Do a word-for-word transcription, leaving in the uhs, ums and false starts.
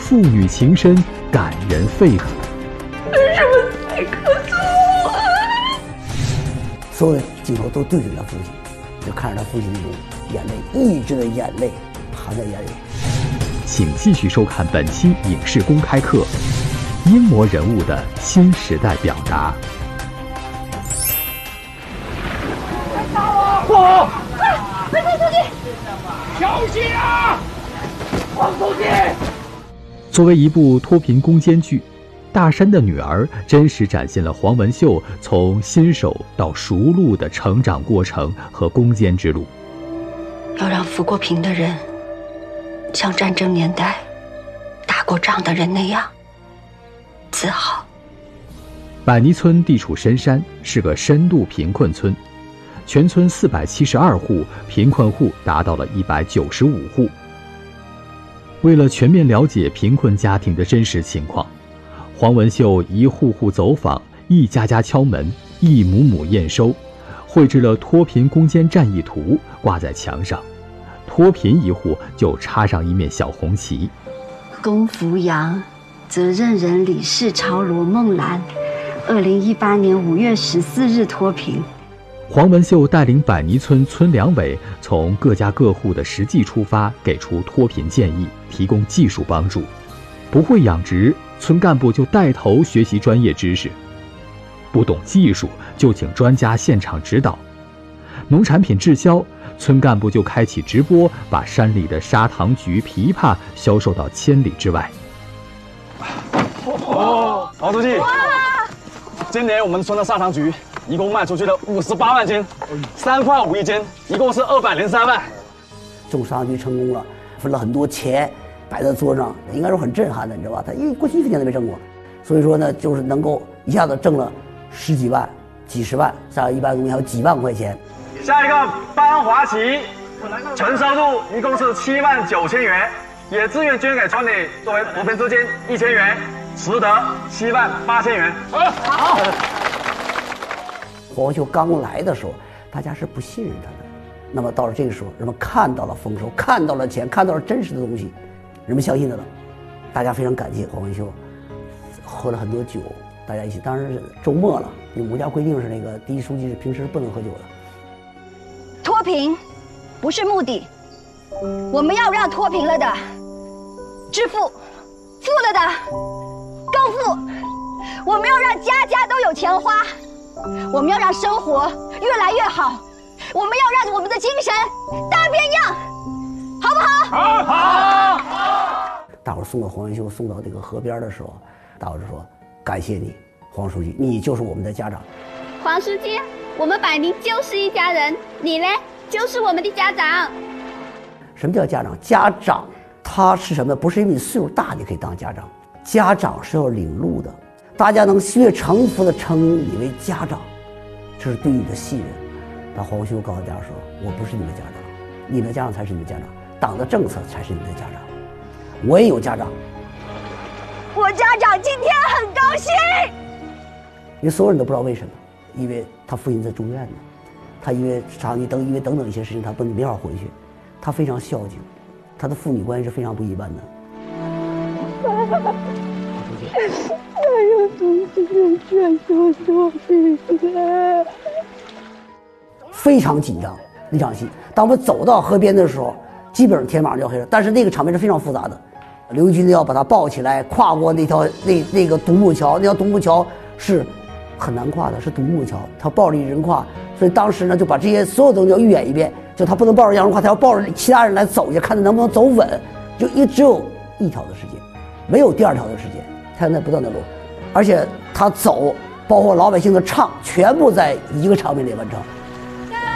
父女情深，感人肺腑。 为什么才告诉我？ 所有的镜头都对准他父亲，就看着他父亲那种眼泪，一直的眼泪含在眼里。 请继续收看本期影视公开课，英模人物的新时代表达。 我，快快出去！小心啊！黄书记。 作为一部脱贫攻坚剧，《大山的女儿》真实展现了黄文秀从新手到熟路的成长过程和攻坚之路。 要让扶过贫的人像战争年代打过仗的人那样自豪。 百泥村地处深山，是个深度贫困村，全村四百七十二户，贫困户达到了一百九十五户。为了全面了解贫困家庭的真实情况，黄文秀一户户走访，一家家敲门，一亩亩验收，绘制了脱贫攻坚战役图，挂在墙上。脱贫一户就插上一面小红旗。 龚福阳，责任人李世超、罗梦兰，二零一八年五月十四日脱贫。 黄文秀带领百泥村村两委从各家各户的实际出发，给出脱贫建议，提供技术帮助。不会养殖，村干部就带头学习专业知识；不懂技术，就请专家现场指导。农产品滞销，村干部就开启直播，把山里的砂糖橘、枇杷销售到千里之外。 哦，黄书记，今年我们村的砂糖橘一共卖出去了五十八万斤，三块五一斤，一共是二百零三万。 种砂糖橘成功了，分了很多钱摆在桌上，应该说很震撼的，你知道吧？他因为过去一分钱都没挣过，所以说呢，就是能够一下子挣了十几万、几十万，像一般东西还有几万块钱。 下一个班华旗，纯收入一共是七万九千元，也自愿捐给村里作为扶贫资金一千元，实得七万八千元。好。 黄文秀刚来的时候，大家是不信任他的。那么到了这个时候，人们看到了丰收，看到了钱，看到了真实的东西，人们相信他了。大家非常感激黄文秀，喝了很多酒，大家一起。当然是周末了，因为我们家规定是那个第一书记是平时不能喝酒的。 脱贫不是目的，我们要让脱贫了的致富，富了的更富。我们要让家家都有钱花。我们要让生活越来越好，我们要让我们的精神大变样，好不好？ 好，好。 大伙送到黄文秀送到这个河边的时候，大伙就说：“感谢你，黄书记，你就是我们的家长。” 黄书记，我们百宁就是一家人，你呢，就是我们的家长。 什么叫家长？家长他是什么？不是因为你岁数大你可以当家长，家长是要领路的。大家能越诚服地称你为家长，这是对你的信任。但黄文秀告诉大家说：“我不是你们家长，你们的家长才是你们的家长，党的政策才是你们的家长。我也有家长， 我家长今天很高兴。” 因为所有人都不知道为什么，因为他父亲在住院呢，他因为长期等因为等等一些事情，他不没法回去，他非常孝敬，他的父女关系是非常不一般的。 还有同志们劝说脱贫了， 非常紧张那场戏。当我们走到河边的时候，基本上天马上就要黑了，但是那个场面是非常复杂的。刘军要把他抱起来，跨过那条那那个独木桥，那条独木桥是很难跨的，是独木桥，他抱着一人跨，所以当时呢就把这些所有东西要预演一遍，就他不能抱着一人跨，他要抱着其他人来走去，看他能不能走稳，就一只有一条的时间，没有第二条的时间，他在不断的走。而且他走，包括老百姓的唱，全部在一个场面里完成。